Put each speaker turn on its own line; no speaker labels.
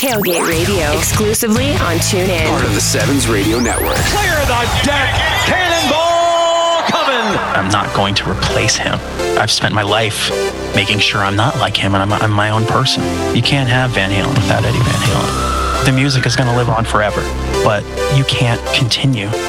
Tailgate Radio, exclusively on TuneIn.
Part of the Sevens Radio Network.
Clear the deck. Cannonball coming.
I'm not going to replace him. I've spent my life making sure I'm not like him, and I'm my own person. You can't have Van Halen without Eddie Van Halen. The music is going to live on forever, but you can't continue